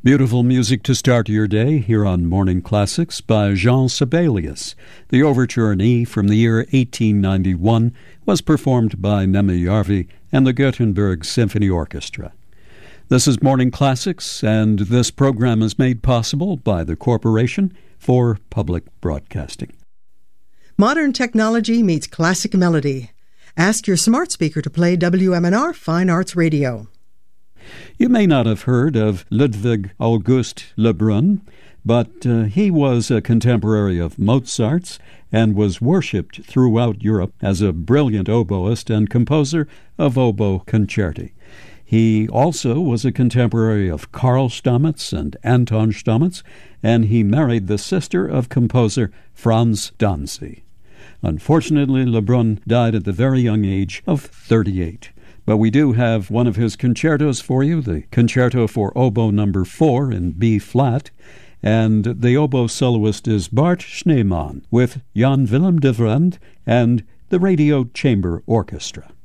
Beautiful music to start your day here on Morning Classics by Jean Sibelius. The Overture in E from the year 1891 was performed by Nemyarvi and the Gothenburg Symphony Orchestra. This is Morning Classics, and this program is made possible by the Corporation for Public Broadcasting. Modern technology meets classic melody. Ask your smart speaker to play WMNR Fine Arts Radio. You may not have heard of Ludwig August Lebrun, but he was a contemporary of Mozart's and was worshipped throughout Europe as a brilliant oboist and composer of oboe concerti. He also was a contemporary of Karl Stamitz and Anton Stamitz, and he married the sister of composer Franz Danzy. Unfortunately, Lebrun died at the very young age of 38. But we do have one of his concertos for you, the Concerto for Oboe No. 4 in B-flat, and the oboe soloist is Bart Schneemann with Jan Willem de Vrend and the Radio Chamber Orchestra.